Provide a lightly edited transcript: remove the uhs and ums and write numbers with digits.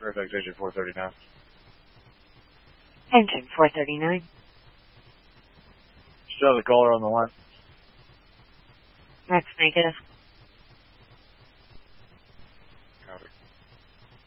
Fairfax Engine 439. Engine 439. Still have the caller on the line. That's negative.